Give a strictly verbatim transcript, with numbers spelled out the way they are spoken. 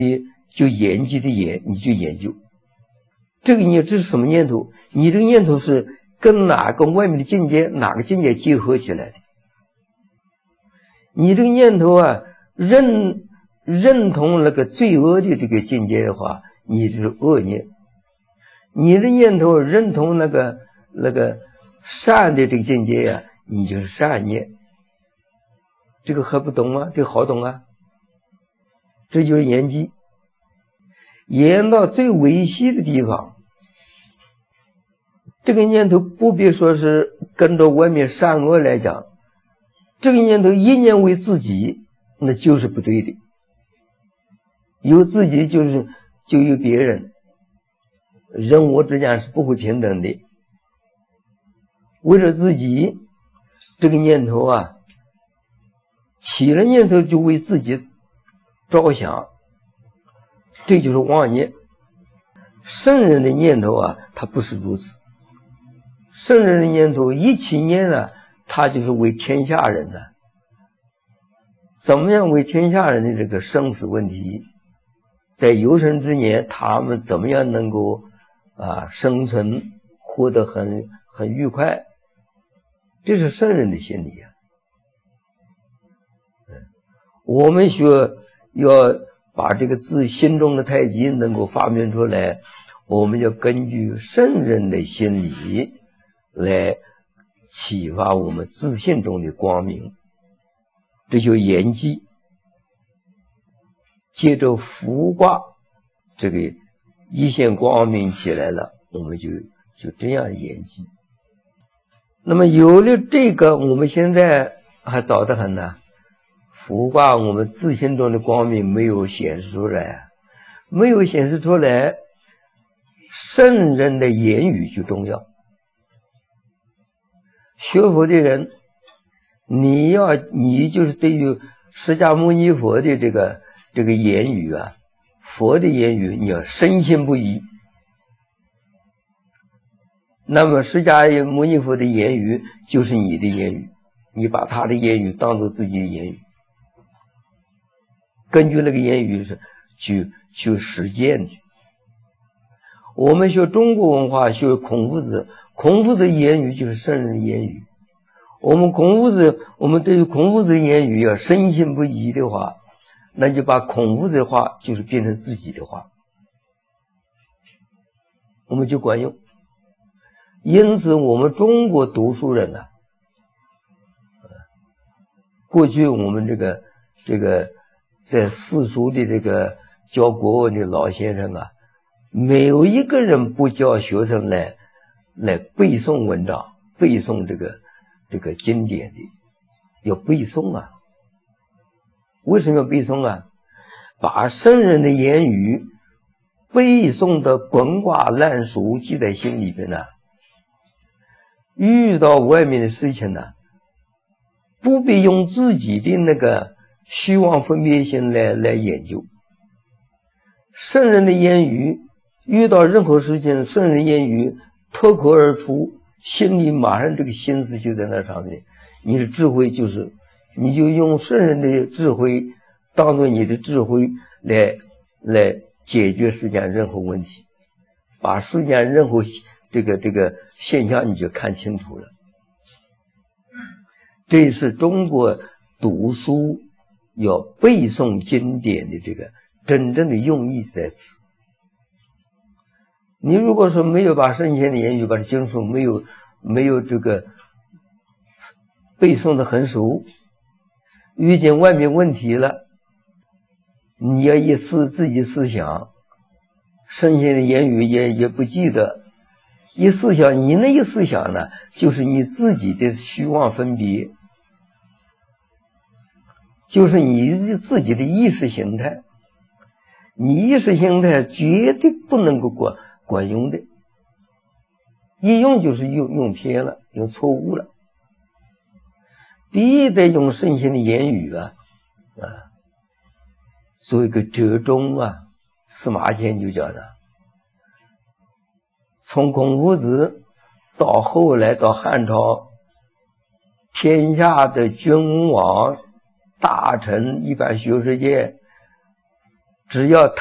就研究的研，你就研究这个念，这是什么念头？你这个念头是跟哪个外面的境界，哪个境界结合起来的？你这个念头啊，认认同那个罪恶的这个境界的话，你就是恶念；你的念头认同那个那个善的这个境界呀、啊，你就是善念。这个还不懂吗？这个好懂啊！这就是研机，研到最微细的地方。这个念头不必说是跟着外面善恶来讲，这个念头一念为自己，那就是不对的。有自己就是就有别人，人我之间是不会平等的。为了自己，这个念头啊，起了念头就为自己着想，这就是妄念。圣人的念头啊，他不是如此。圣人的念头一起念了，他就是为天下人的。怎么样为天下人的这个生死问题，在有生之年，他们怎么样能够啊生存，活得很很愉快？这是圣人的心理啊。我们需要要把这个自心中的太极能够发明出来，我们要根据圣人的心理来启发我们自信中的光明。这就研机，接着伏卦，这个一线光明起来了，我们就就这样研机。那么有了这个，我们现在还早得很呢。伏卦我们自信中的光明没有显示出来，没有显示出来，圣人的言语就重要。学佛的人，你要你就是对于释迦牟尼佛的这个这个言语啊，佛的言语你要深信不疑。那么释迦牟尼佛的言语就是你的言语，你把他的言语当作自己的言语，根据那个言语是去去实践去。我们学中国文化，学孔夫子，孔夫子的言语就是圣人的言语。我们孔夫子，我们对于孔夫子的言语要深信不疑的话，那就把孔夫子的话就是变成自己的话，我们就管用。因此我们中国读书人呢、啊，过去我们这个这个在四书的这个教国文的老先生啊，没有一个人不教学生来来背诵文章，背诵这个这个经典的，要背诵啊。为什么要背诵啊？把圣人的言语背诵的滚瓜烂熟，记在心里边呢、啊。遇到外面的事情呢，不必用自己的那个虚妄分别心来来研究。圣人的言语，遇到任何事情，圣人的言语脱口而出，心里马上这个心思就在那上面。你的智慧就是，你就用圣人的智慧当做你的智慧来来解决世间任何问题，把世间任何这个这个现象你就看清楚了。这是中国读书要背诵经典的这个真正的用意在此。你如果说没有把圣贤的言语，把这经书没有没有这个背诵的很熟，遇见外面问题了，你要一思自己思想，圣贤的言语也也不记得。一思想，你那一思想呢，就是你自己的虚妄分别，就是你自己的意识形态。你意识形态绝对不能够管管用的，一用就是用用偏了，用错误了。必得用圣贤的言语啊啊，做一个折中啊。司马迁就讲的，从孔夫子到后来到汉朝，天下的君王大臣一般学识界只要